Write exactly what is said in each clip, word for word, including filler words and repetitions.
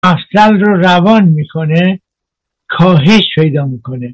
مفصل رو روان میکنه کاهش پیدا میکنه.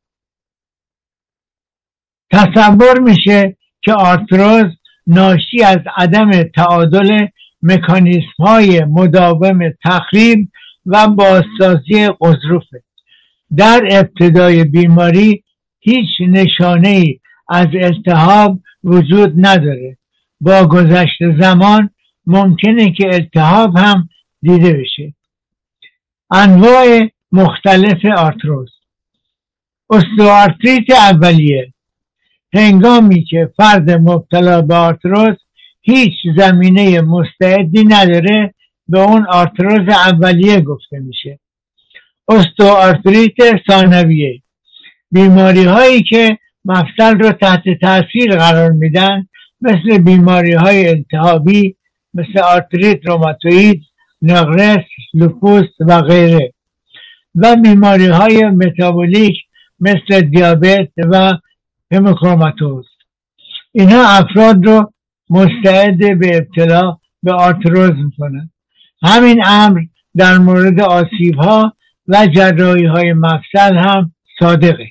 تصور میشه که آرتروز ناشی از عدم تعادل مکانیسم های مداوم تخریب و بازسازی غضروفه. در ابتدای بیماری هیچ نشانه ای از التهاب وجود نداره. با گذشت زمان ممکنه که التهاب هم دیده بشه. انواع مختلف آرتروز. استئوآرتریت اولیه: هنگامی که فرد مبتلا به آرتروز هیچ زمینه مستعدی نداره به اون آرتروز اولیه گفته میشه. استئوآرتریت ثانویه: بیماری هایی که مفصل رو تحت تاثیر قرار میدن، مثل بیماری های التهابی مثل آرتریت روماتوئید، نقرس، لوپوس و غیره، و بیماری های متابولیک مثل دیابت و هموکروماتوز. اینا افراد رو مستعد به ابتلا به آرتروز میکنن. همین امر در مورد آسیب ها و جراحی های مفصل هم صادقه.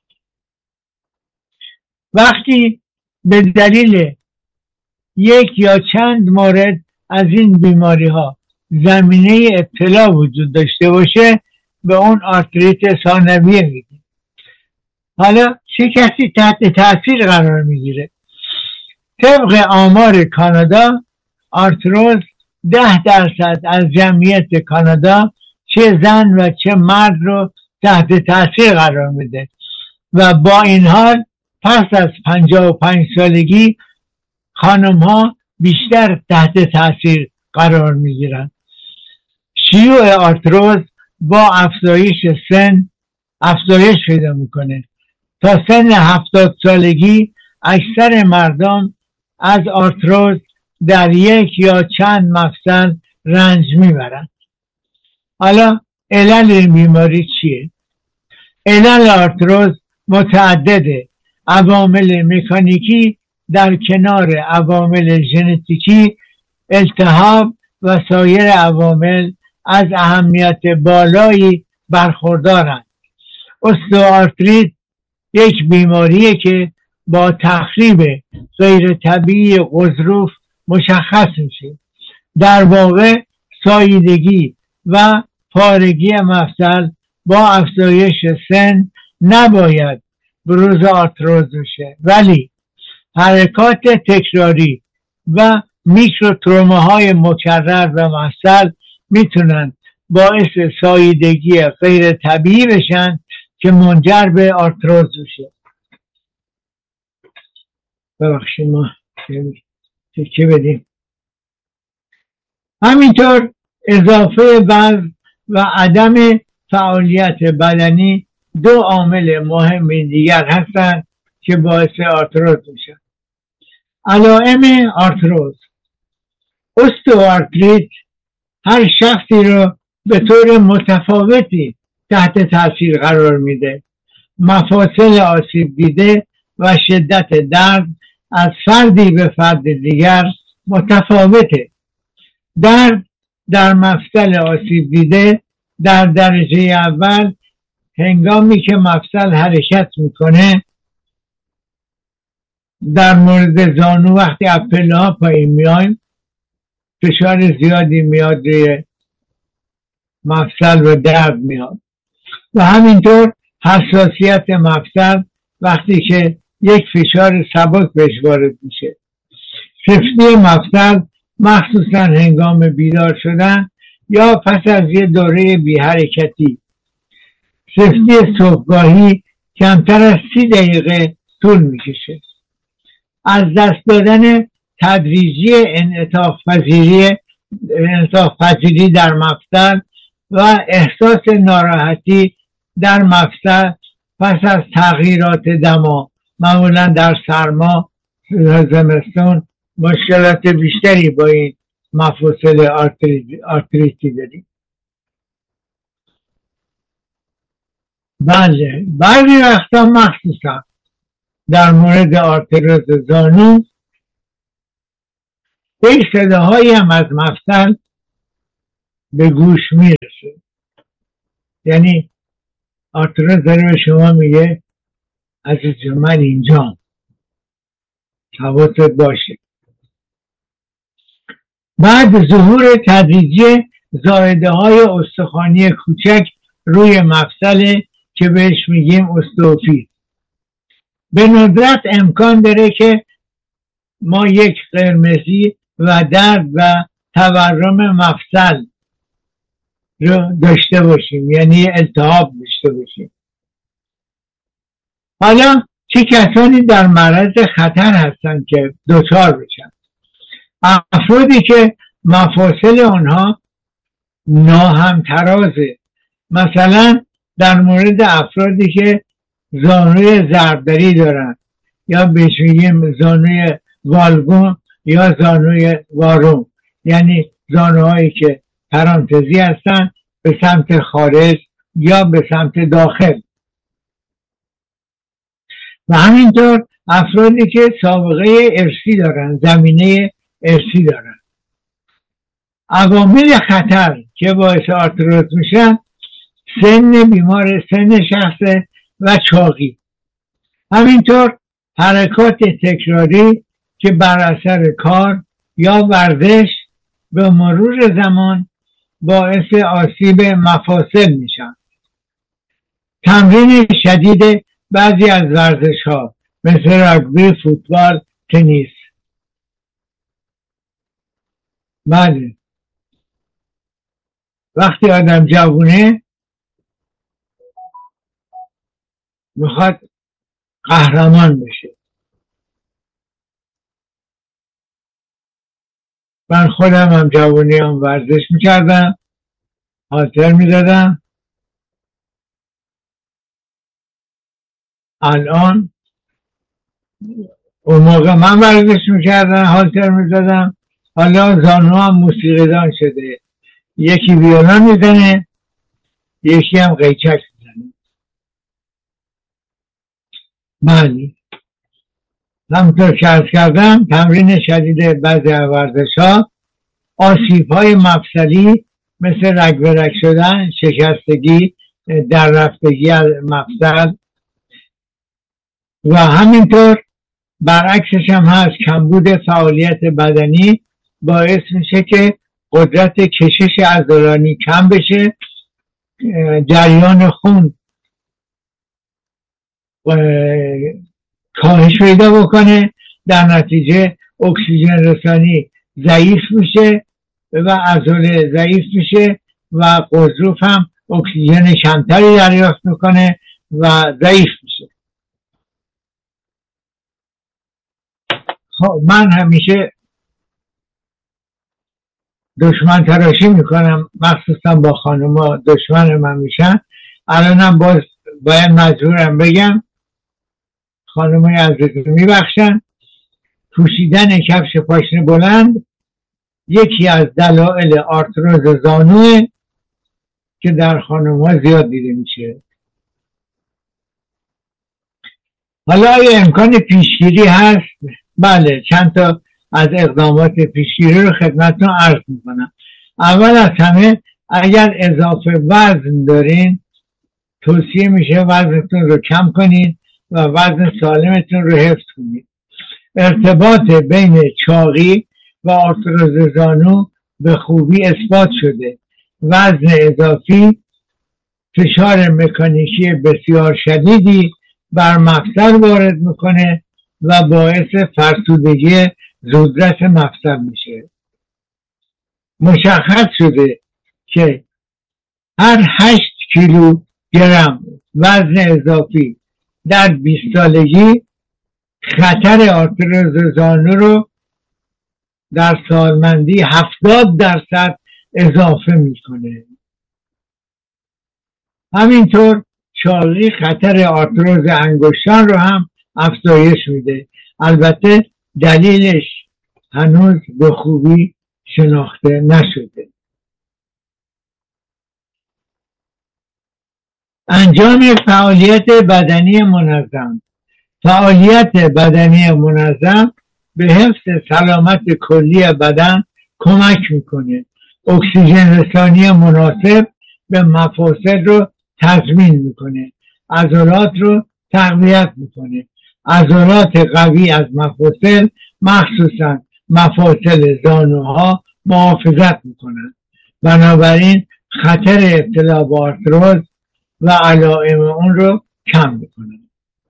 وقتی به دلیل یک یا چند مورد از این بیماری ها زمینه ابتلا وجود داشته باشه به اون آرتریت ثانویه میگه. حالا چه کسی تحت تاثیر قرار میگیره؟ طبق آمار کانادا آرتروز ده درصد از جمعیت کانادا چه زن و چه مرد رو تحت تاثیر قرار میده و با این حال پس از پنجاه و پنج سالگی خانم ها بیشتر تحت تاثیر قرار میگیرن. شیوع آرتروز با افزایش سن افزایش پیدا میکنه. تا سن هفتاد سالگی اکثر مردم از آرتروز در یک یا چند مفصل رنج میبرند. حالا علل این بیماری چیه؟ علل آرتروز متعدده. عوامل مکانیکی در کنار عوامل ژنتیکی، التهاب و سایر عوامل از اهمیت بالایی برخوردارند. استئوآرتریت یک بیماریه که با تخریب غیر طبیعی غضروف مشخص میشه. در واقع ساییدگی و پارگی مفصل با افزایش سن نباید بروز آرتروز بشه، ولی حرکات تکراری و میکروتروماهای مکرر و مفصل میتونن باعث ساییدگی غیر طبیعی بشن که منجر به آرتروز بشه. ببخشید ما تکه بدیم. همینطور اضافه وزن و عدم فعالیت بدنی دو عامل مهم دیگر هستند که باعث آرتروز میشن. علائم آرتروز. استئوآرتریت هر شخصی رو به طور متفاوتی تحت تاثیر قرار میده. مفاصل آسیب دیده و شدت درد از فردی به فرد دیگر متفاوته. درد در مفصل آسیب دیده در درجه اول هنگامی که مفصل حرکت میکنه، در مورد زانو وقتی از پله ها پایین میایم فشار زیادی میاد روی مفصل و درد میاد، و همینطور حساسیت مفصل وقتی که یک فشار سبک بهش وارد میشه. سفتی مفصل مخصوصا هنگام بیدار شدن یا پس از یه دوره بی حرکتی. سفتی صبحگاهی کمتر از سی دقیقه طول میکشه. از دست دادن تدریجی انعطاف پذیری انعطاف پذیری در مفصل و احساس ناراحتی در مفصل پس از تغییرات دما، معمولا در سرما و زمستون مشکلات بیشتری با این مفاصل آرتریتی داریم. بله، بعضی وقتا مخصوصا در مورد آرتروز زانو یک صداهایی هم از مفصل به گوش میرسه. یعنی آرتروز داره به شما میگه عزیز من اینجا، حواست باشه. بعد ظهور تدریجی زائده های استخوانی کوچک روی مفصل که بهش میگیم استوفیز. به ندرت امکان داره که ما یک قرمزی و درد و تورم مفصل رو داشته باشیم، یعنی التهاب داشته باشیم. حالا چه کسانی در معرض خطر هستند که دچار بشن؟ افرادی که مفاصل آنها ناهمترازه، مثلا در مورد افرادی که زانوی ضربدری دارن یا بهش میگیم زانوی والگون یا زانوی واروم، یعنی زانوهایی که پرانتزی هستن به سمت خارج یا به سمت داخل. و همینطور افرادی که سابقه ارثی دارن، زمینه ارثی دارن. عوامل خطر که باعث آرتروز میشن سن بیمار، سن شخص و چاقی. همینطور حرکات تکراری که بر اثر کار یا ورزش به مرور زمان باعث آسیب مفاصل میشن. تمرین شدید بعضی از ورزش ها مثل راگبی، فوتبال، تنیس. بله، وقتی آدم جوونه میخواد قهرمان بشه. من خودم هم جوانی هم ورزش میکردم، هالتر میزدم. الان اون موقع من ورزش میکردم، هالتر میزدم، حالا زانو هم موسیقیدان شده، یکی ویولن میزنه، یکی هم قیچک میزنه. بله، همونطور که عرض کردم تمرین شدید بعضی ورزش ها آسیب های مفصلی مثل رگ به رگ شدن، شکستگی، در رفتگی از مفصل و همینطور برعکسش هم هست، کمبود فعالیت بدنی باعث میشه که قدرت کشش عضلانی کم بشه، جریان خون کاهش پیدا بکنه، در نتیجه اکسیژن رسانی ضعیف میشه و عضله ضعیف میشه و غضروف هم اکسیژن کمتری دریافت میکنه و ضعیف میشه. خب من همیشه دشمن تراشی میکنم، مخصوصا با خانوما دشمن من میشن. الانم باز باید مجبورم بگم خانومای عزیز میبخشن، پوشیدن کفش پاشنه بلند یکی از دلایل آرتروز زانوه که در خانوما زیاد دیده میشه. حالا آیا امکان پیشگیری هست؟ بله، چند تا از اقدامات پیشگیری رو خدمتتون عرض میکنم. اول از همه اگر اضافه وزن دارین توصیه میشه وزنتون رو کم کنین و وزن سالمتون رو حفظ کنین. ارتباط بین چاقی و آرتروز زانو به خوبی اثبات شده. وزن اضافی فشار مکانیکی بسیار شدیدی بر مفصل وارد میکنه و باعث فرسودگی زودرس مفصل میشه. مشخص شده که هر هشت کیلو گرم وزن اضافی در بیست سالگی خطر آرتروز زانو رو در سالمندی هفتاد درصد اضافه میکنه. همینطور چاقی خطر آرتروز انگشتان رو هم افزایش میده. البته دلیلش هنوز به خوبی شناخته نشده. انجام فعالیت بدنی منظم. فعالیت بدنی منظم به حفظ سلامت کلی بدن کمک میکنه. اکسیژن رسانی مناسب به مفاصل رو تضمین میکنه، عضلات رو تقویت میکنه. عضلات قوی از مفاصل مخصوصا مفاصل زانوها محافظت میکنن، بنابراین خطر ابتلا به آرتروز و علائم اون رو کم میکنن.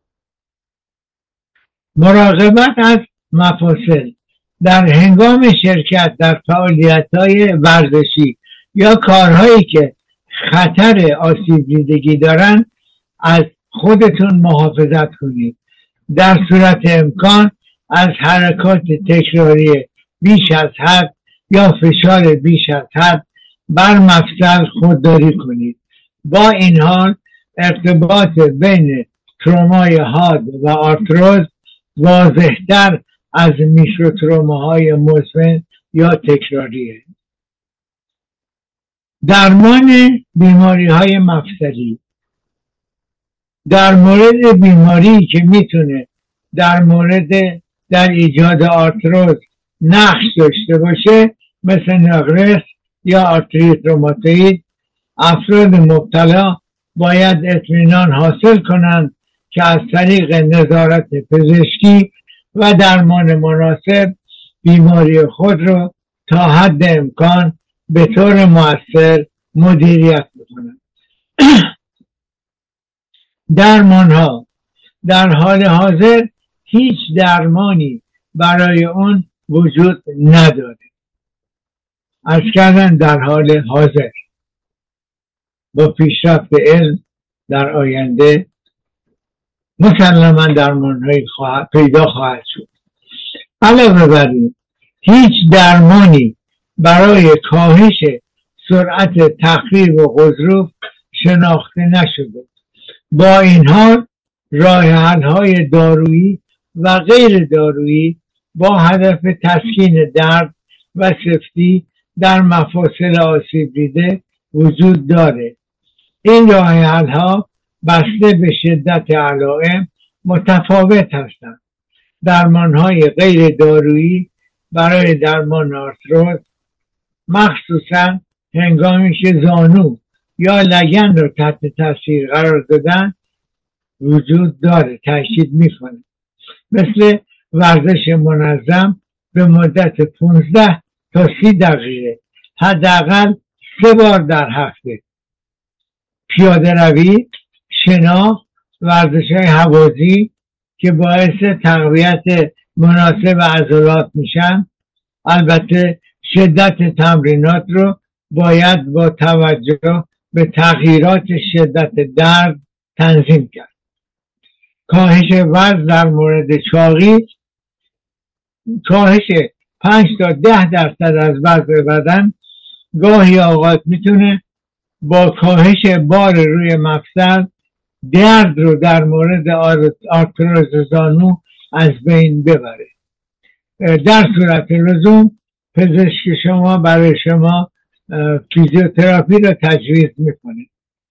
مراقبت از مفاصل در هنگام شرکت در فعالیت‌های ورزشی یا کارهایی که خطر آسیب دیدگی دارن از خودتون محافظت کنید. در صورت امکان از حرکات تکراری بیش از حد یا فشار بیش از حد بر مفصل خودداری کنید. با این حال ارتباط بین ترومای حاد و آرتروز واضح‌تر از میکروتروماهای مزمن یا تکراریه. درمان بیماری های مفصلی در مورد بیماری که میتونه در مورد در ایجاد آرتروز نقش داشته باشه مثل نقرس یا آرتریت روماتوئید، افراد مبتلا باید اطمینان حاصل کنند که از طریق نظارت پزشکی و درمان مناسب بیماری خود را تا حد امکان به طور مؤثر مدیریت بکنند. درمان ها در حال حاضر هیچ درمانی برای اون وجود نداره. از کردن در حال حاضر با پیشرفت علم در آینده مسلما درمان‌هایی پیدا خواهد شد. علاوه بر این هیچ درمانی برای کاهش سرعت تخریب و غضروف شناخته نشده. با این حال راه حل‌های دارویی و غیر دارویی با هدف تسکین درد و سفتی در مفاصل آسیب دیده وجود داره. این راه حل‌ها بسته به شدت علائم متفاوت هستند. درمان‌های غیر دارویی برای درمان آرتروز مخصوصاً هنگامی که زانو یا لگن رو تحت تاثیر قرار دادن وجود داره، تاکید میکنه، مثل ورزش منظم به مدت پانزده تا سی دقیقه حداقل سه بار در هفته، پیاده روی، شنا، ورزش های هوازی که باعث تقویت مناسب عضلات میشن. البته شدت تمرینات رو باید با توجه به تغییرات شدت درد تنظیم کرد. کاهش وزن در مورد چاقی، کاهش پنج تا ده درصد از وزن بدن گاهی اوقات میتونه با کاهش بار روی مفصل درد رو در مورد آرتروز زانو از بین ببره. در صورت لزوم پزشک شما برای شما فیزیوتراپی رو تجویز میکنه.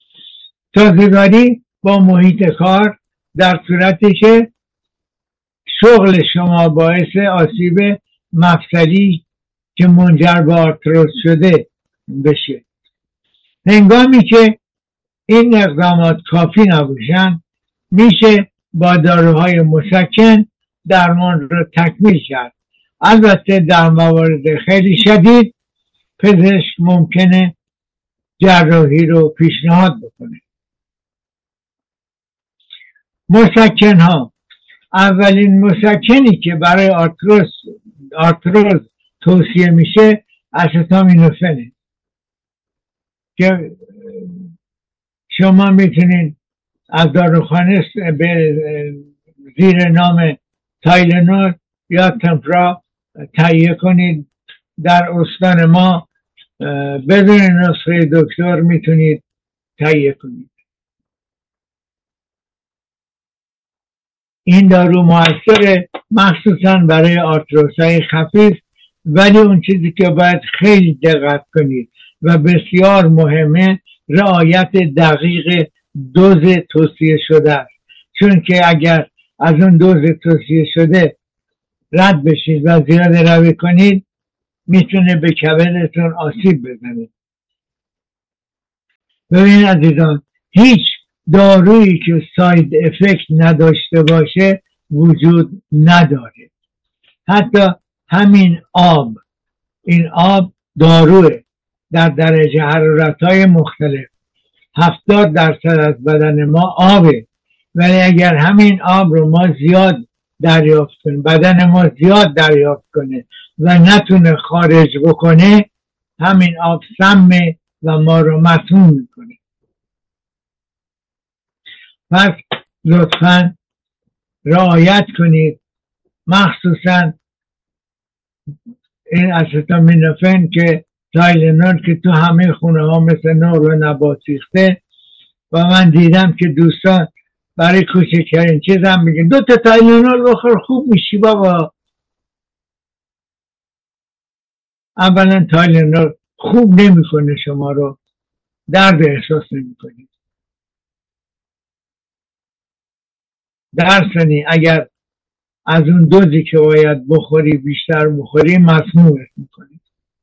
سازگاری با محیط کار در صورتی که شغل شما باعث آسیب مفصلی که منجر به آرتروز شده بشه. هنگامی که این اقدامات کافی نباشن میشه با داروهای مسکن درمان رو تکمیل کرد. البته در موارد خیلی شدید پزشک ممکنه جراحی رو پیشنهاد بکنه. مسکن ها، اولین مسکنی که برای آرتروز آرتروز توصیه میشه استامینوفنه که شما میتونید از داروخانه به زیر نام تایلنور یا تمپرا تهیه کنید. در استان ما بدون نسخه دکتر میتونید تهیه کنید. این دارو موثره مخصوصا برای آرتروزهای خفیف، ولی اون چیزی که باید خیلی دقت کنید و بسیار مهمه رعایت دقیق دوز توصیه شده است، چون که اگر از اون دوز توصیه شده رد بشید و زیاده روی کنید میتونه به کبدتون آسیب بزنه. ببین عزیزان، هیچ دارویی که ساید افکت نداشته باشه وجود نداره. حتی همین آب، این آب داروه در درجه حرارتهای مختلف. هفتاد درصد از بدن ما آبه، ولی اگر همین آب رو ما زیاد دریافت کنه، بدن ما زیاد دریافت کنه و نتونه خارج بکنه، همین آب سمه و ما رو مسموم میکنه. پس لطفاً رعایت کنید، مخصوصاً این استامینوفن که تایلنول که تو همه خونه ها مثل نور و نبات ریخته و من دیدم که دوستان برای کوچکترین چیز هم میگن دو تا تایلنول بخور خوب میشی بابا. اولا تایلنول خوب نمیکنه، شما رو درد احساس نمیکنید. در ثانی اگر از اون دوزی که باید بخوری بیشتر بخوری مسمومت میکنید.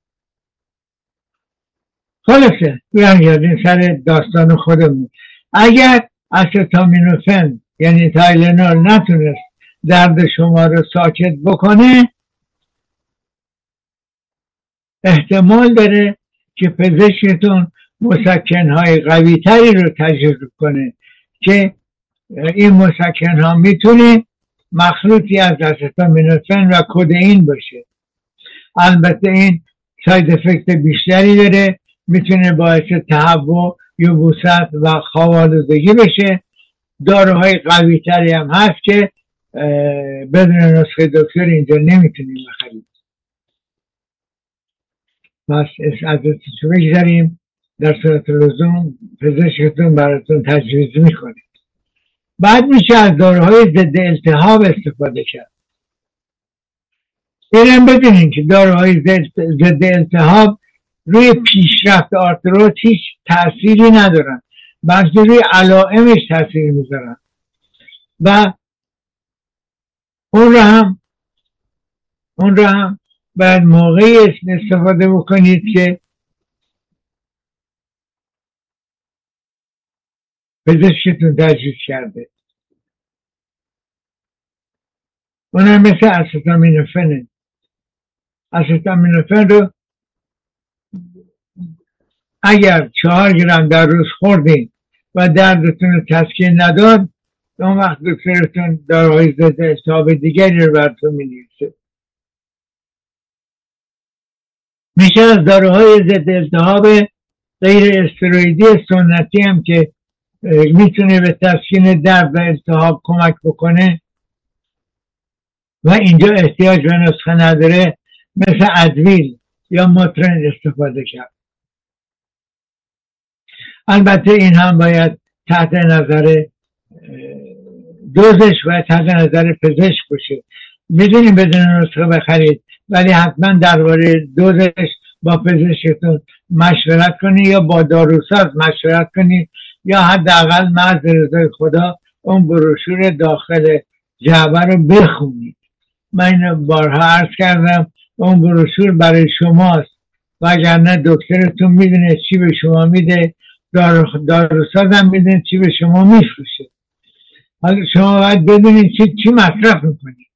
خلاصه برگردیم سر داستان خودمون. اگر استامینوفن یعنی تایلنول نتونست درد شما رو ساکت بکنه، احتمال داره که پزشکتون مسکنهای قوی تری رو تجربه کنه که این مسکنها میتونه مخلوطی از استامینوفن و کدئین باشه. البته این ساید افکت بیشتری داره، میتونه باعث تهوع، یبوست و خواب‌آلودگی بشه. داروهای قوی تری هم هست که بدون نسخه دکتر اینجا نمیتونیم بخریم. بس از ازتون بگذاریم، در صورت لزوم پزشکتون براتون تجویز میکنه. بعد میشه از داروهای ضد التهاب استفاده کرد. اینم بدونین که داروهای ضد التهاب روی پیشرفت آرتروز هیچ تأثیری ندارن، بلکه روی علائمش تأثیر میذارن و اون رو هم اون رو هم باید موقعی استفاده بکنید که پزشکتون تجویز کرده. اونم مثل استامینوفنه. استامینوفن رو اگر چهار گرم در روز خوردین و دردتون رو تسکین نداد، اون وقت دکترتون داروهای ضد التهاب دیگری رو براتون می‌نویسه. میشه از داروهای ضد التهاب غیر استروئیدی سنتی هم که میتونه به تسکین درد و التهاب کمک بکنه و اینجا احتیاج به نسخه نداره، مثل ادویل یا ماترن استفاده کرد. البته این هم باید تحت نظر دوزش باید تحت نظر پزشک باشه. میدونیم بدون نسخه بخرید، ولی حتما درباره دوزش با پزشکتون مشورت کنید یا با داروساز مشورت کنید، یا حداقل محض رضای خدا اون بروشور داخل جعبه رو بخونید. من اینو بارها عرض کردم، اون بروشور برای شماست، وگرنه دکترتون میدونه چی به شما میده، داروساز هم میدونه چی به شما میفروشه. حالا شما باید بدونید چی, چی مصرف میکنید.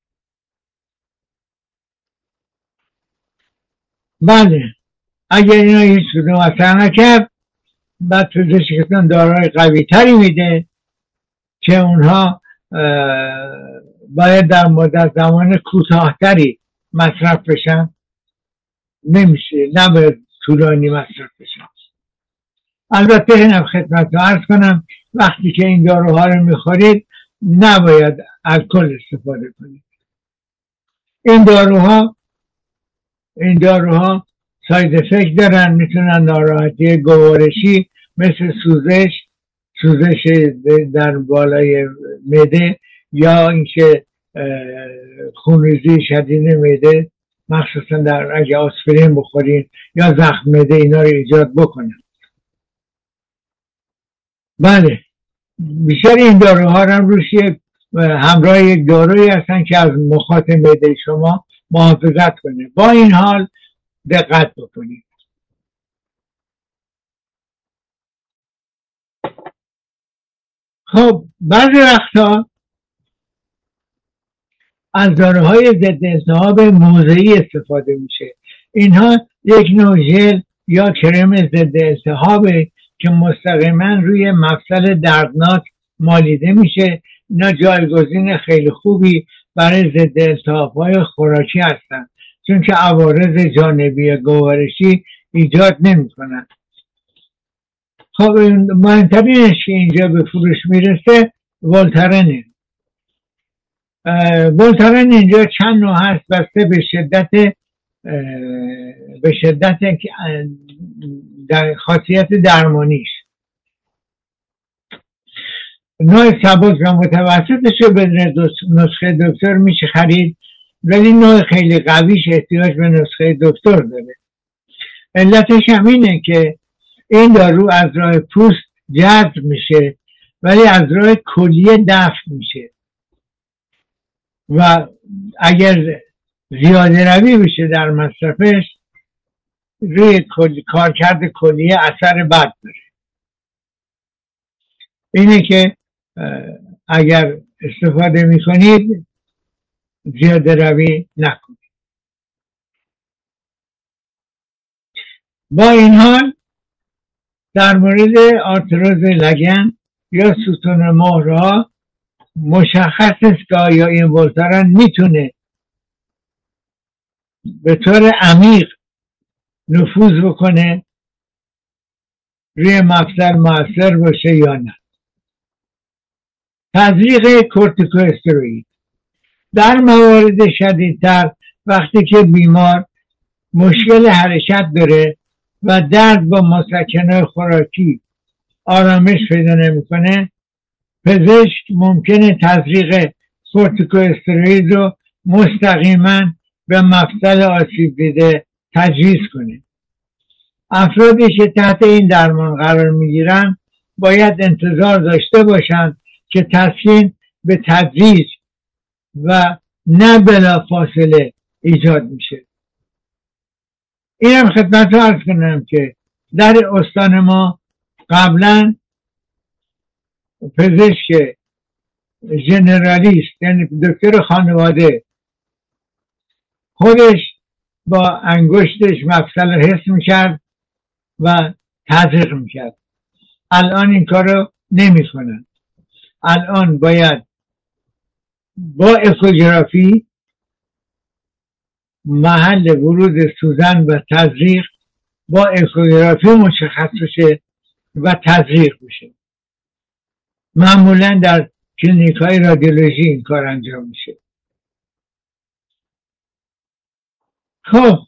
بله، اگر اینا هیچ کدوم اثر نکرد، بعد پزشکتون داروهای قوی تری میده که اونها باید در مدت زمان کوتاهتری مصرف بشن. نمیشه، نباید طولانی مصرف بشن. البته اینم خدمت رو عرض کنم، وقتی که این داروها رو میخورید نباید الکل استفاده کنید. این داروها این داروها ساید افکت دارن، میتونن ناراحتی گوارشی مثل سوزش سوزش در بالای معده یا اینکه خونریزی شدید معده، مخصوصا در اگه آسپرین بخورین یا زخم معده، اینا رو ایجاد بکنن. بله، بیشتر این داروها هم روش همراه یک دارویی هستن که از مخاط معده شما محافظت کنه. با این حال دقت بکنید. خب بعضی وقتا از داروهای ضد التهاب موضعی استفاده میشه. اینها یک نوع ژل یا کرم ضد التهابه که مستقیما روی مفصل دردناک مالیده میشه. اینا جایگزین خیلی خوبی برای ضد التهاب‌های خوراکی هستن، چون که عوارض جانبی گوارشی ایجاد نمیکنن. خب مهمترینش که اینجا به فروش میرسه ولتارنه. ولتارن اینجا چند نوع هست بسته به شدت به شدت در خاصیت درمانیش. نوع سبک و متوسطش رو بدون نسخه دکتر میشه خرید، ولی نوع خیلی قویش احتیاج به نسخه دکتر داره. علتش هم اینه که این دارو از راه پوست جذب میشه ولی از راه کلیه دفع میشه و اگر زیاده روی بشه در مصرفش روی کارکرد کلیه اثر بد داره. اینه که اگر استفاده میکنید زیاده روی نکنید. با این حال در مورد آرتروز لگن یا ستون مهرها مشخص است که آیا این ولتارن میتونه به طور عمیق نفوذ بکنه روی مفصل مؤثر باشه یا نه. تزریق کورتیکواستروئید در موارد شدیدتر وقتی که بیمار مشکل حرکت داره و درد با مسکن‌های خوراکی آرامش پیدا نمیکنه، پزشک ممکنه تزریق کورتیکواستروئید رو مستقیما به مفصل آسیب دیده تجویز کنه. افرادی که تحت این درمان قرار میگیرن باید انتظار داشته باشند که تسکین به تدریج و نه بلا فاصله ایجاد میشه. اینم خدمت رو عرض کنم که در استان ما قبلا پزشک ژنرالیست یعنی دکتر خانواده خودش با انگشتش مفصل رو حس میکرد و تزریق میکرد. الان این کار رو نمی کنن. الان باید با اکوگرافی محل ورود سوزن و تزریق با اکوگرافی مشخص بشه و تزریق بشه. معمولا در کلینیک های رادیولوژی این کار انجام میشه. خب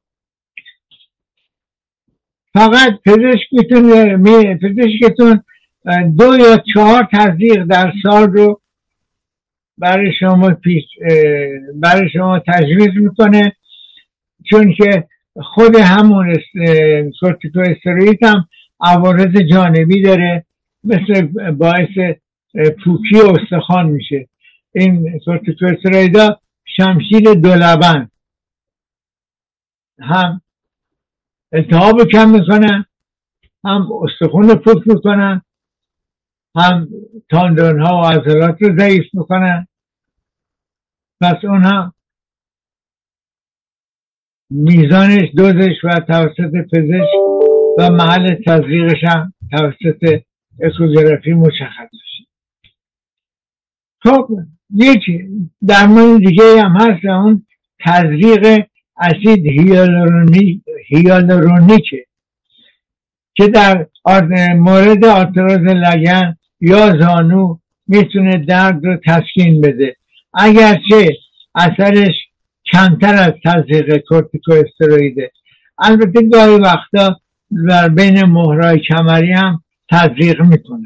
فقط پزشکتون پزشکتون دو یا چهار تزریق در سال رو برای شما پیش برای شما تجویز میکنه، چون که خود همون کورتیکواستروئید هم عوارض جانبی داره، مثل باعث پوکی استخوان میشه. این کورتیکواستروئیدها شمشیر دولبن هم التهاب کم میکنن، هم استخوان پوک میکنن، هم تاندون ها و عضلات رو ضعیف میکنن. پس اون هم میزانش، دوزش و توسط پزشک و محل تزریقش هم توسط اکوگرافی مشخص میشه. خب یک درمان دیگه هم هست، اون تزریق اسید هیالورونیکه که در مورد آرتروز لگن یا زانو میتونه درد رو تسکین بده، اگرچه اثرش کمتر از تزریق کورتیکواستروئیده. البته گاهی وقتا در بین مهرهای کمری هم تزریق میکنه.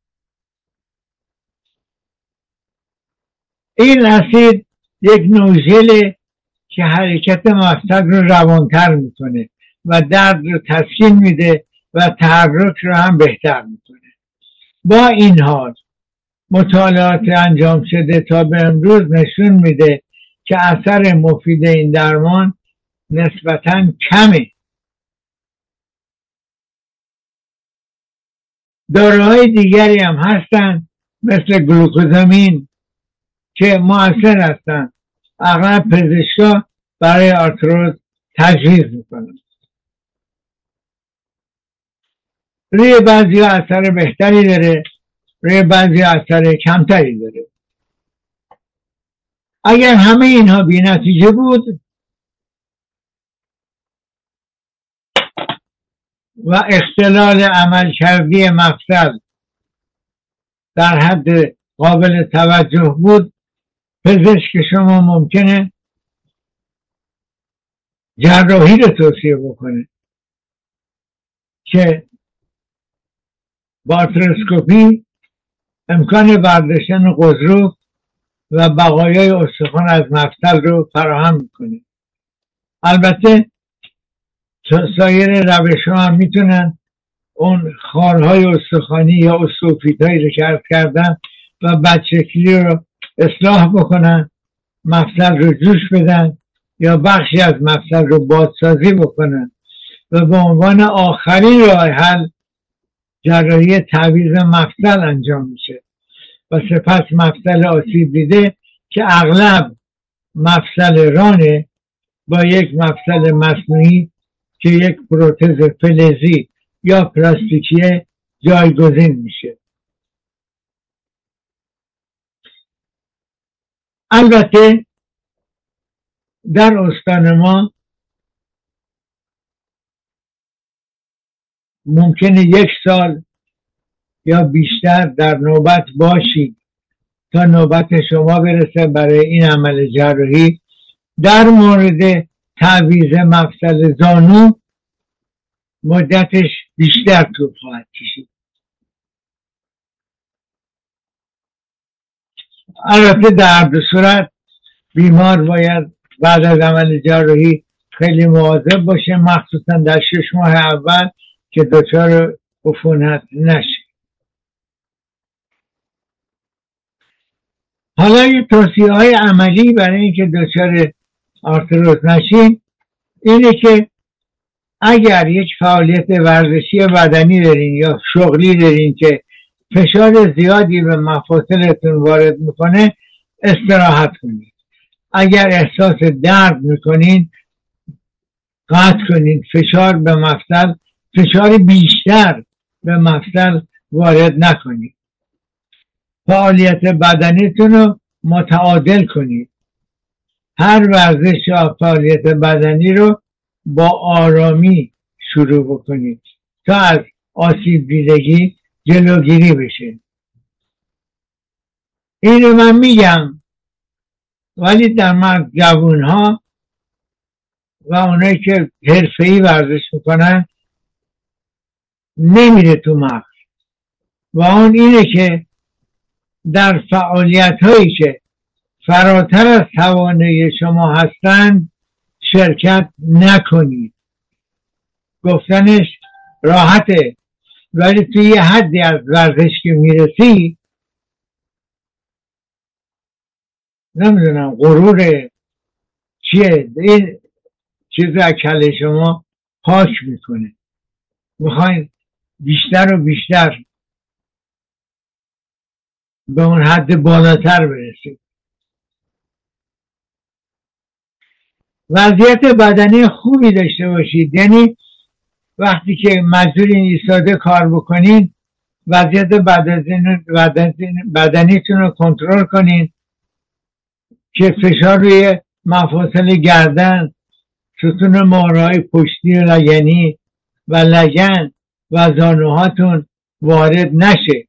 این اسید یک نوع ژله که حرکت مفصل رو روانتر میکنه و درد رو تسکین میده و تحرک رو هم بهتر میکنه. با این حال مطالعات انجام شده تا به امروز نشون میده که اثر مفید این درمان نسبتاً کمه. داروهای دیگری هم هستن مثل گلوکوزامین که مؤثر هستن، اغلب پزشکا برای آرتروز تجویز میکنن. روی بعضی ها اثر بهتری داره، روی بعضی ها اثر کمتری داره. اگر همه اینها بی نتیجه بود و اختلال عملکردی مفصل در حد قابل توجه بود، پزشک شما ممکنه جراحی رو توصیه بکنه که با آرتروسکوپی امکان برداشتن قضروف و بقایای استخوان از مفصل رو فراهم میکنه. البته سایر روش ها هم میتونن اون خارهای استخوانی یا استوفیتایی رو که عرض کردم و بدشکلی رو اصلاح بکنن، مفصل رو جوش بدن یا بخشی از مفصل رو بازسازی بکنن و به عنوان آخرین راه حل جراحی تعویض مفصل انجام میشه و سپس مفصل آسیب دیده که اغلب مفصل رانه با یک مفصل مصنوعی که یک پروتز فلزی یا پلاستیکی جایگزین میشه. البته در استان ما ممکنه یک سال یا بیشتر در نوبت باشید تا نوبت شما برسه برای این عمل جراحی. در مورد تعویض مفصل زانو مدتش بیشتر طول خواهد کشید. البته در هر دو صورت بیمار باید بعد از عمل جراحی خیلی مواظب باشه، مخصوصا در شش ماه اول که دچار عفونت نشه. حالا یه توصیه های عملی برای اینکه دچار آرتروز نشین اینه که اگر یک فعالیت ورزشی بدنی دارین یا شغلی دارین که فشار زیادی به مفاصلتون وارد میکنه، استراحت کنید. اگر احساس درد میکنین قطع کنید، فشار به مفصل فشار بیشتر به مفصل وارد نکنید. فعالیت بدنیتون رو متعادل کنید. هر ورزش یا فعالیت بدنی رو با آرامی شروع بکنید تا از آسیب دیدگی جلوگیری بشه. اینو من میگم، ولی در مرد جوان ها و اونایی که حرفه‌ای ورزش میکنن نمیره تو مغز و اون اینه که در فعالیت هایی که فراتر از توانایی شما هستند شرکت نکنید. گفتنش راحته، ولی توی یه حدی از ورزش که میرسی نمیدونم غرور چیه این چیز اکل شما پاک میکنه، میخواین بیشتر و بیشتر به اون حد بالاتر برسید. وضعیت بدنی خوبی داشته باشید، یعنی وقتی که مجبورین ایستاده کار بکنین وضعیت بدنیتون رو کنترل کنین که فشار روی مفاصل گردن، ستون مهره‌های پشتی و لگنی و لگن و زانوهاتون وارد نشه.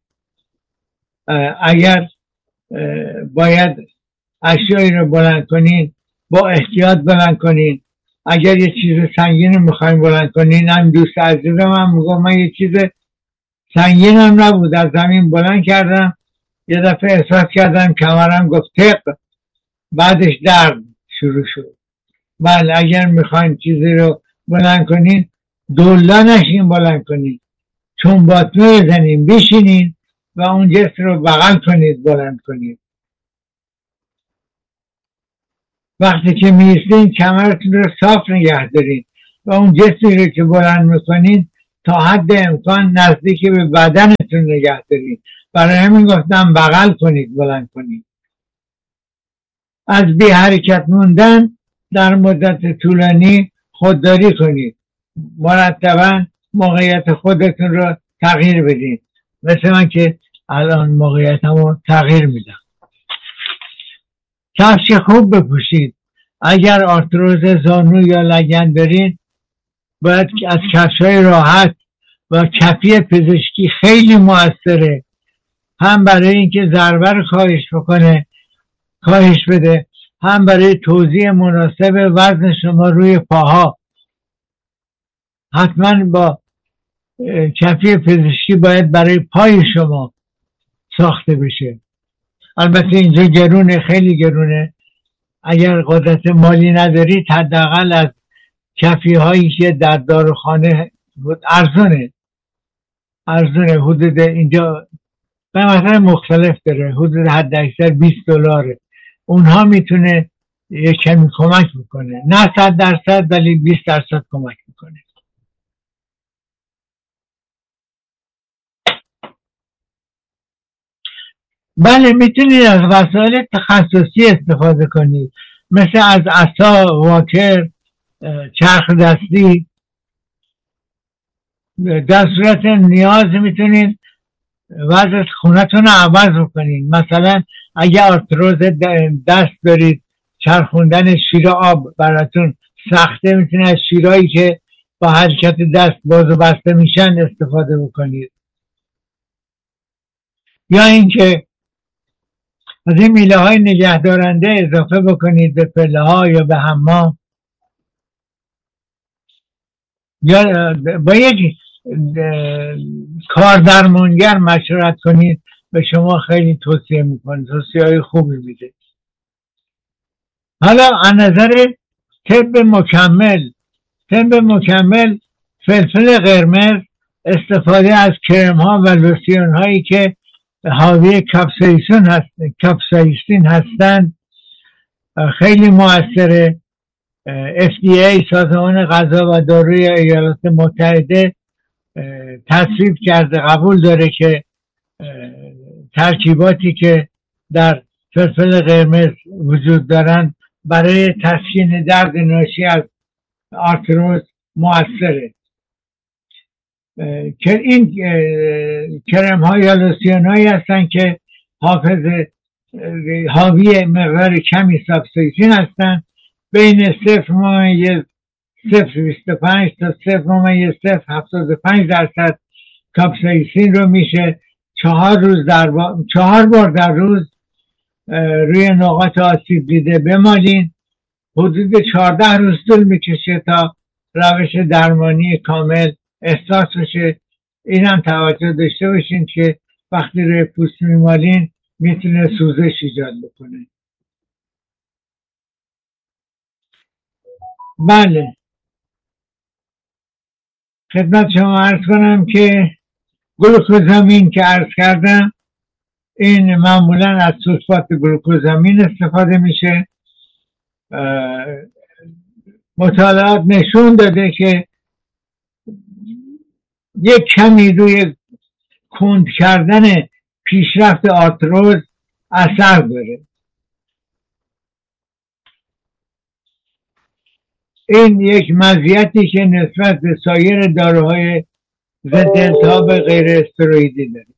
اگر باید اشیایی رو بلند کنین با احتیاط بلند کنین. اگر یه چیز سنگین رو میخواین بلند کنین، هم دوست عزیزم هم میگم من یه چیز سنگین هم نبود از زمین بلند کردم، یه دفعه احساس کردم کمرم گفت تق، بعدش درد شروع شد. بله اگر میخواین چیزی رو بلند کنین دولا نشین بلند کنین، چون باطمه بزنین بشینین و اون جسم رو بغل کنید بلند کنید. وقتی که میستین کمرتون رو صاف نگه دارین و اون جسمی رو که بلند میکنین تا حد امکان نزدیک به بدنتون نگه دارین. برای همین گفتم بغل کنید، بلند کنید. از بی حرکت موندن در مدت طولانی خودداری کنید. مرتبا موقعیت خودتون رو تغییر بدین، مثل من که الان موقعیتم رو تغییر میدم. کفش خوب بپوشید. اگر آرتروز زانو یا لگن دارین باید از کفش‌های راحت و کفی پزشکی خیلی موثره، هم برای اینکه ضربه رو کاهش بکنه کاهش بده، هم برای توزیع مناسب وزن شما روی پاها. حتما با کفی پزشکی باید برای پای شما ساخته بشه. البته اینجا گرونه، خیلی گرونه. اگر قدرت مالی ندارید حداقل از کفی هایی که در داروخانه ارزونه ارزونه حدود اینجا قیمت‌های مختلف داره، حدود حد اکثر بیست دلاره. اونها میتونه یک کمی کمک میکنه، نه صد درصد ولی بیست درصد کمک میکنه. بله، میتونید از وسایل تخصصی استفاده کنید، مثل از عصا، واکر، چرخ دستی. در صورت نیاز میتونید وضع خونتون رو عوض بکنید. مثلا اگه آرتروز دست دارید، چرخوندن شیر آب براتون سخته، میتونید از شیرهایی که با حرکت دست باز و بسته میشن استفاده بکنید. یا اینکه از این میله های نگهدارنده اضافه بکنید به پله ها یا به حمام، یا با یک کاردرمانگر مشورت کنید، به شما خیلی توصیه میکنه، توصیه های خوبی میده. حالا از نظر طب مکمل طب مکمل فلفل قرمز، استفاده از کرم ها و لوسیون هایی که حاوی کاپسایسین هستن کاپسایسین هستن خیلی موثره. اف دی ای، سازمان غذا و داروی ایالات متحده، تصویب کرده، قبول داره که ترکیباتی که در فلفل قرمز وجود دارن برای تسکین درد ناشی از آرتروز موثره. که این کرم ها یا لوسیون هایی هستن که حافظ حاوی مقدار کمی کاپسایسین هستن، بین صفر ممیز صفر بیست و پنج تا صفر ممیز صفر هفتاد و پنج درصد کاپسایسین رو میشه چهار روز در با... چهار بار در روز روی نقاط آسیب دیده بمالین. حدود چهارده روز طول میکشه تا روش درمانی کامل احساس بشه. اینم توجه داشته باشین که وقتی روی پوست میمالین میتونه سوزش ایجاد بکنه. بله، خدمت شما عرض کنم که گلوکوزامین که عرض کردم، این معمولا از سولفات گلوکوزامین استفاده میشه. مطالعات نشون داده که یک کمی روی کند کردن پیشرفت آرتروز اثر داره. این یک مزیتی که نسبت به سایر داروهای ضد التهاب غیر استروئیدی داره.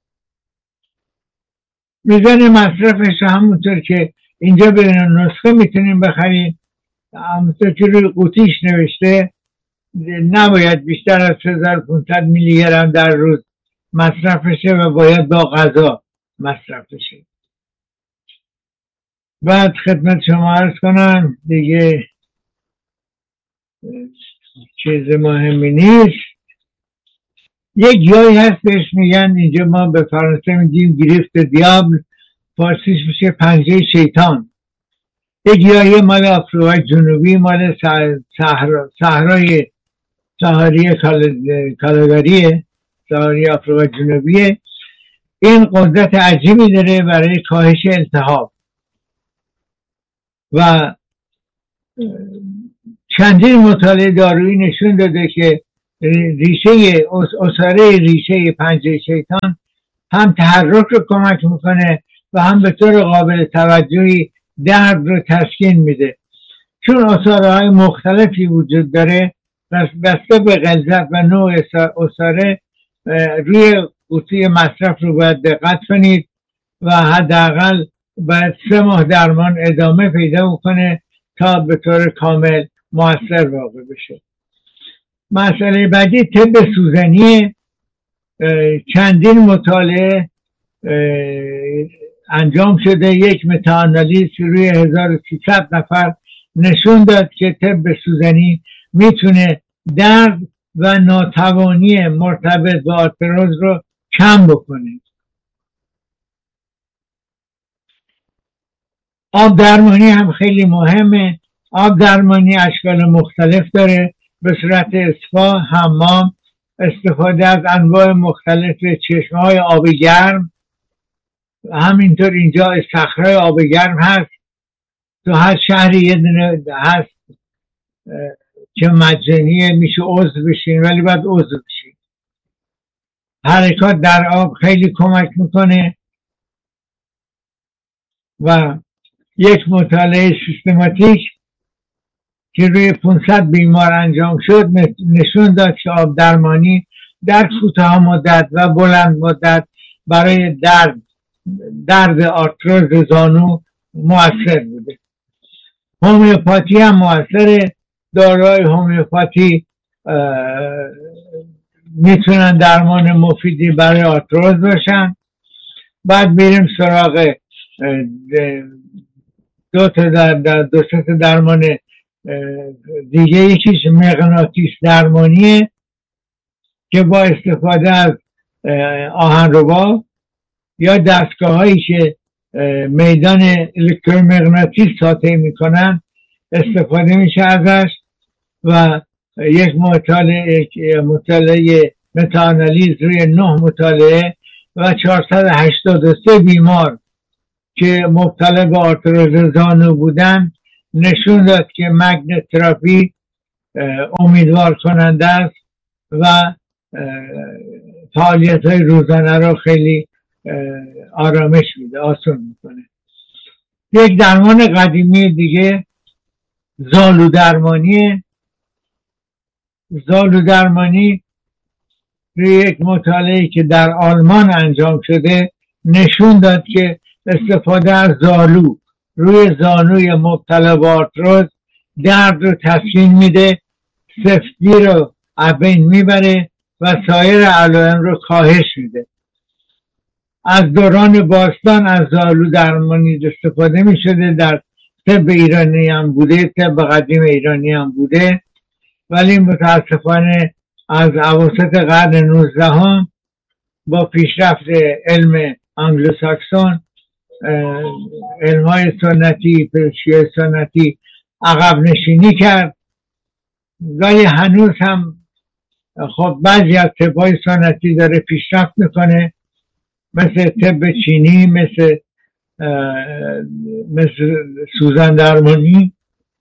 میزان مصرفش همونطور که اینجا به نسخه میتونیم بخریم، همونطور که روی قوطیش نوشته، نباید بیشتر از سه هزار و پانصد میلی گرم در روز مصرف بشه و باید با غذا مصرف بشه. بعد خدمت شما عرض کنم دیگه چیز مهمی نیست. یک جایی هست بهش میگن، اینجا ما به فرانسه میگیم گریفت دیابل، فارسیش میشه پنجه شیطان. یک جایی مال آفریقای جنوبی، مال صحرای ساحلی کالگاریه، ساحلی آفریقای جنوبیه. این قدرت عجیبی داره برای کاهش التهاب و چندین مطالعه دارویی نشون داده که ریشه عصاره ریشه پنجه شیطان هم تحرک رو کمک میکنه و هم به طور قابل توجهی درد رو تسکین میده. چون عصاره های مختلفی وجود داره، بسته به غلظت و نوع عصاره روی قوطی مصرف رو باید دقت کنید و حداقل باید سه ماه درمان ادامه پیدا کنه تا به طور کامل مؤثر واقع بشه. مسئله بعدی طب سوزنی. چندین مطالعه انجام شده، یک متاآنالیز روی هزار و سیصد نفر نشون داد که طب سوزنی میتونه درد و ناتوانی مرتبط با آرتروز رو کم بکنه. آب درمانی هم خیلی مهمه. آب درمانی اشکال مختلف داره، به صورت اصفا، حمام، استفاده از انواع مختلف چشمه‌های آب گرم. همینطور اینجا استخرهای آب گرم هست، تو هر شهری یه دونه هست که مجانیه، میشه عضو بشین ولی باید عضو بشین. حرکات در آب خیلی کمک میکنه و یک مطالعه سیستماتیک که روی پانصد بیمار انجام شد نشون داد که آب درمانی در کوتاه مدت و بلند مدت برای درد درد آرتروز زانو مؤثر بوده. هومیوپاتی هم مؤثره. داروهای هومیوپاتی میتونن درمان مفیدی برای آرتروز باشن. بعد میریم سراغ دو تا در دو تا درمان دیگه. یکیش مغناطیس درمانیه که با استفاده از آهنربا یا دستگاه هایی که میدان الکترومغناطیس ساطع میکنن استفاده میشه ازش و یک مطالعه مطالعه متاآنالیز روی نه مطالعه و چهارصد و هشتاد و سه بیمار که مبتلا به آرتروز زانو بودن نشون داد که مگنت تراپی امیدوار کننده است و فعالیت های روزانه رو خیلی آرامش میده، آسان میکنه. یک درمان قدیمی دیگه زالو درمانیه. زالو درمانی روی یک مطالعه که در آلمان انجام شده نشون داد که استفاده از زالو روی زانوی مبتلا به آرتروز درد رو تسکین میده، سفتی رو از بین میبره و سایر علائم رو کاهش میده. از دوران باستان از زالو درمانی استفاده میشده، در طب ایرانی هم بوده، طب قدیم ایرانی هم بوده، ولی متاسفانه از اواسط قرن نوزدهم با پیشرفت علم انگلوساکسون، علمهای سنتی، پزشکی سنتی عقب نشینی کرد. ولی هنوز هم خب بعضی از طبهای سنتی داره پیشرفت میکنه، مثل طب چینی، مثل مثل سوزن درمانی.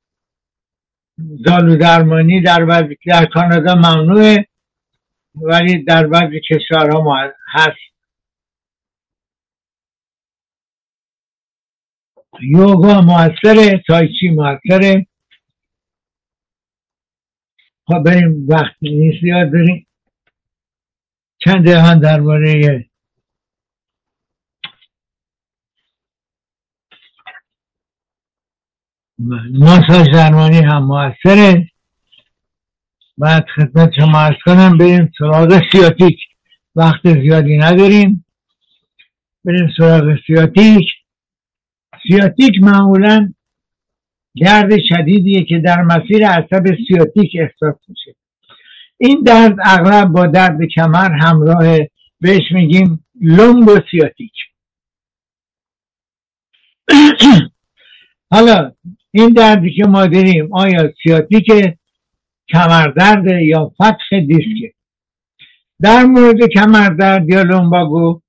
زالو درمانی در بعضی در کانادا ممنوعه ولی در بعضی کشورها هست. یوگا موثره، تایچی موثره. خب بریم، وقت نیست یاد بریم چند دهان درباره ماساژ درمانی هم موثره. بعد خدمت شما عرض کنم بریم سراغ سیاتیک. وقت زیادی نداریم، بریم سراغ سیاتیک. سیاتیک معمولا درد شدیدیه که در مسیر عصب سیاتیک احساس میشه. این درد اغلب با درد کمر همراهه، بهش میگیم لومبو سیاتیک. حالا این دردی که ما داریم آیا سیاتیک کمردرد یا فتح دیسک؟ در مورد کمردرد یا لومباگو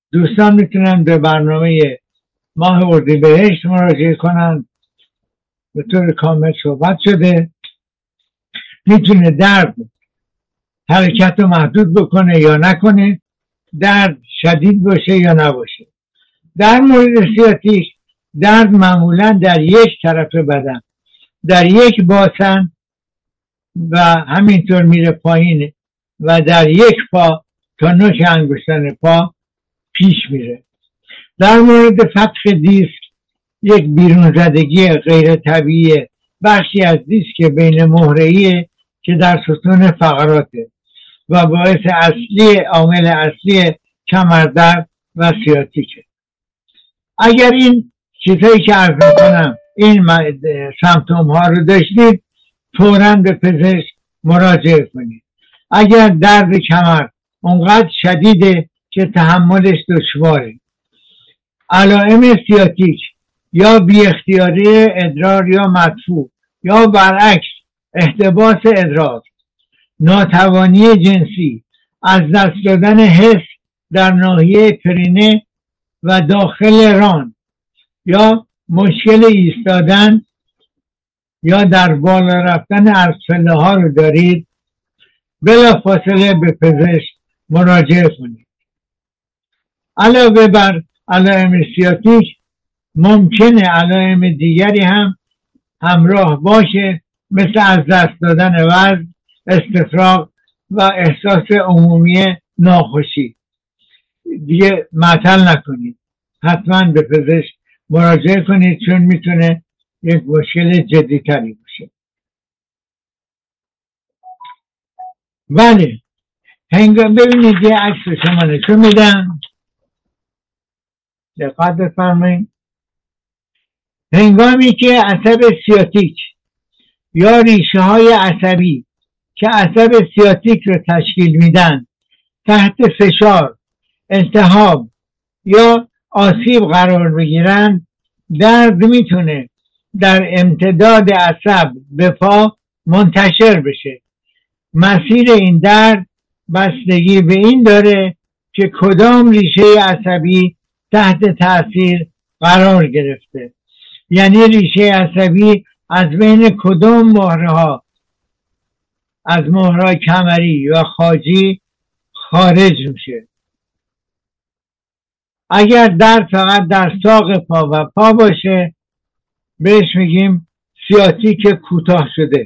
دوستان میتونن به برنامه ماه اردیبهشت مراجعه کنن به طور کامل صحبت شده. میتونه درد حرکت رو محدود بکنه یا نکنه، درد شدید باشه یا نباشه. در مورد سیاتیک درد معمولا در یک طرف بدن، در یک باسن و همینطور میره پایین و در یک پا تا نوک انگشتان پا پیش میره. در مورد فتق دیسک یک بیرون زدگی غیر طبیعی بخشی از دیسک بین مهره‌ای که در ستون فقراته و باعث اصلی عامل اصلی کمردرد و سیاتیکه. اگر این چیزایی که عرض میکنم این سمپتوم ها رو داشتید فوراً به پزشک مراجعه کنید. اگر درد کمر اونقدر شدیده که تحملش دشواره، علائم سیاتیک یا بی اختیاری ادرار یا مدفوع یا برعکس احتباس ادرار، ناتوانی جنسی، از دست دادن حس در ناحیه پرینه و داخل ران یا مشکل ایستادن یا در بالا رفتن از پله ها رو دارید، بلافاصله به پزشک مراجعه کنید. علاوه بر علائم سیاتیک ممکنه علائم دیگری هم همراه باشه، مثل از دست دادن وزن، استفراغ و احساس عمومی ناخوشی. دیگه معطل نکنید، حتما به پزشک مراجعه کنید چون میتونه یک مشکل جدی تری باشه. بله، هنگام ببینید یه عکس شما نشون میدم، دقت بفرمایید. هنگامی که عصب سیاتیک یا ریشه های عصبی که عصب سیاتیک رو تشکیل میدن تحت فشار، التهاب یا آسیب قرار بگیرن، درد میتونه در امتداد عصب به پا منتشر بشه. مسیر این درد بستگی به این داره که کدام ریشه عصبی تحت تاثیر قرار گرفته، یعنی ریشه عصبی از بین کدام مهره ها از مهره کمری یا خاجی خارج میشه. اگر درد فقط در ساق پا و پا باشه بهش میگیم سیاتیک کوتاه شده.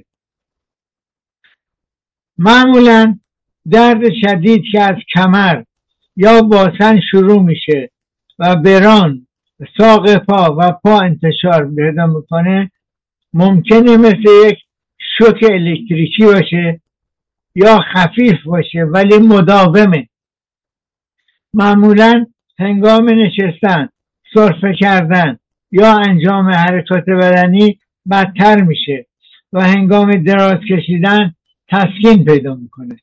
معمولا درد شدید که از کمر یا باسن شروع میشه و بران ساق پا و پا انتشار پیدا میکنه ممکنه مثل یک شوک الکتریکی باشه یا خفیف باشه ولی مداومه. معمولا هنگام نشستن، سرفه کردن یا انجام حرکات بدنی بدتر میشه و هنگام دراز کشیدن تسکین پیدا میکنه.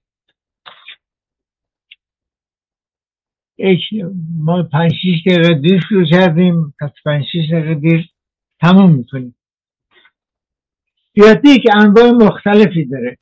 ما پنج شیش دقیقه دیر شروع کردیم، پس پنج شیش دقیقه دیر تموم میکنیم. سیاتیک انواع مختلفی داره.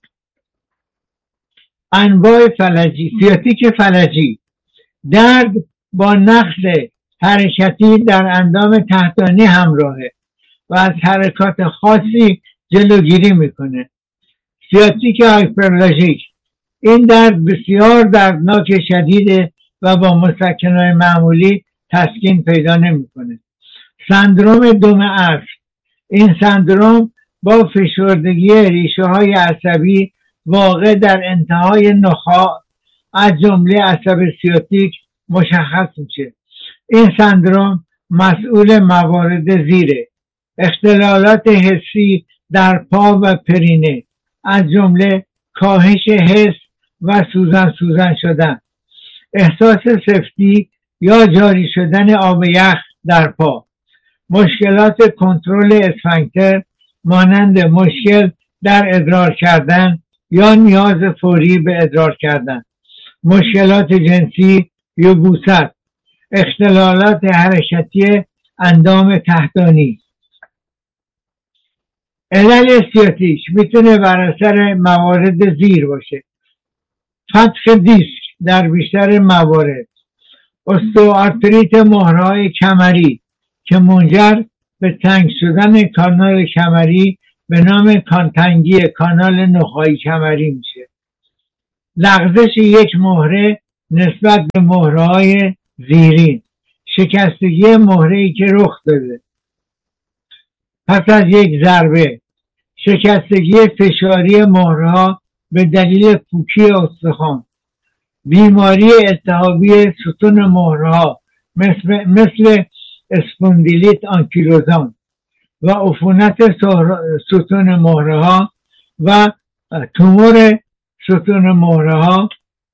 انواع فلجی، سیاتیک فلجی، درد با نقص حرکتی در اندام تحتانی همراهه و از حرکات خاصی جلوگیری میکنه. سیاتیک هایپرلاژیک، این درد بسیار دردناک شدیده و با مسکنهای معمولی تسکین پیدا نمیکنه. سندروم دم عصب، این سندروم با فشردگی ریشه های عصبی واقع در انتهای نخاع از جمله عصب سیاتیک مشخص میشه. این سندروم مسئول موارد زیره: اختلالات حسی در پا و پرینه از جمله کاهش حس و سوزن سوزن شدن، احساس سفتی یا جاری شدن آب یخ در پا، مشکلات کنترل اسفنکتر مانند مشکل در ادرار کردن یا نیاز فوری به ادرار کردن، مشکلات جنسی یا یبوست، اختلالات حرکتی اندام تحتانی. علل سیاتیک میتونه بر اثر موارد زیر باشه: فتق دیسک در بیشتر موارد، استئوآرتریت مهره‌های کمری که منجر به تنگ شدن کانال کمری به نام کانتنگی کانال نخاعی کمری میشه. لغزش یک مهره نسبت به مهره‌های زیرین، شکستگی مهره‌ای که رخ داده پس از یک ضربه، شکستگی فشاری مهره‌ها به دلیل پوکی استخوان، بیماری التهابی ستون مهره‌ها مثل, مثل اسپوندیلیت آنکیلوزان و عفونت ستون مهره‌ها و تومور ستون مهره‌ها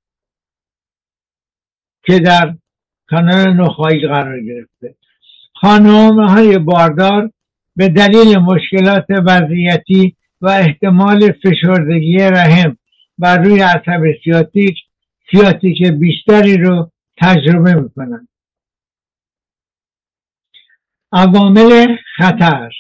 که در کانال نخاعی قرار گرفته. خانم‌های باردار به دلیل مشکلات وضعیتی و احتمال فشردگی رحم بر روی عصب سیاتیک سیاتیک بیشتری رو تجربه میکنند. عوامل خطر: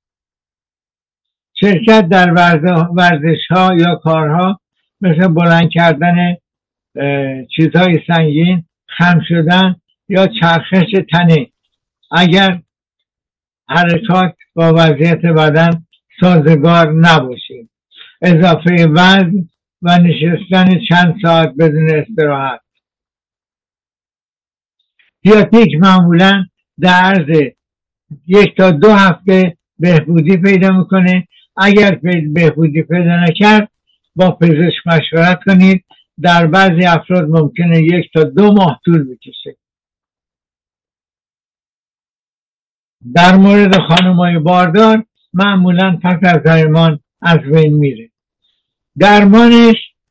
شرکت در ورزش ها یا کارها مثل بلند کردن چیزهای سنگین، خم شدن یا چرخش تنه اگر حرکات با وضعیت بدن سازگار نباشه، اضافه وزن و نشستن چند ساعت بدون استراحت. سیاتیک معمولا در عرض یک تا دو هفته بهبودی پیدا میکنه. اگر بهبودی پیدا نکرد با پزشک مشورت کنید. در بعضی افراد ممکنه یک تا دو ماه طول بکشه. در مورد خانم‌های باردار معمولا پس از درمان از بین میره. درمانش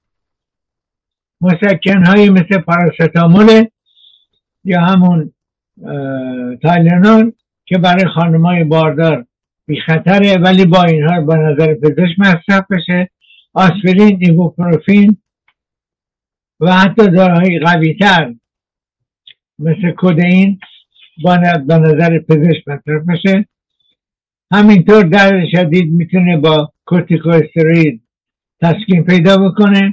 مسکن‌هایی مثل پاراستامول یا همون تایلنول که برای خانم‌های باردار بی خطره ولی با اینها با نظر پزشک مصرف بشه، آسپرین، ایبوپروفین و حتی داروهای قوی‌تر مثل کدئین با نظر پزشک مصرف بشه. همینطور درد شدید میتونه با کورتیکوستروئید تسکین پیدا بکنه.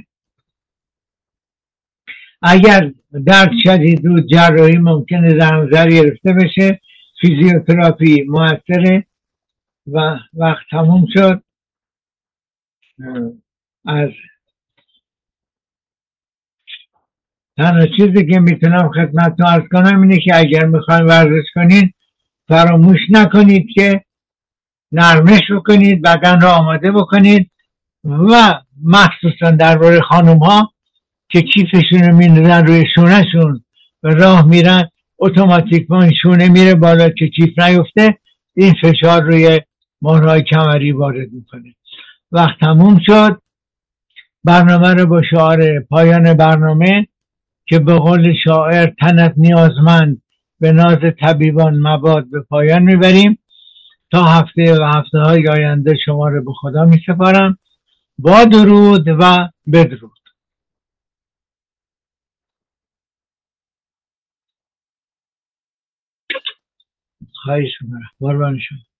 اگر درد شدید بود جراحی ممکنه در نظر گرفته بشه. فیزیوتراپی موثره و وقت تموم شد. از تنها چیزی که میتونم خدمتتون عرض کنم اینه که اگر میخواین ورزش کنین فراموش نکنید که نرمش بکنید، بدن رو آماده بکنید و مخصوصا درباره خانم ها که کیفشون رو میندازن روی شونهشون و راه میرن اتوماتیک با این شونه میره بالا که کیف نیفته، این فشار روی مهرهای کمری وارد میکنه. وقت تموم شد. برنامه رو با شعار پایان برنامه که به قول شاعر تنت نیازمند به ناز طبیبان مباد به پایان میبریم. تا هفته و هفته های آینده شما رو به خدا می سپارم. با درود و بدرود. خواهش می‌کنم. قربان شما.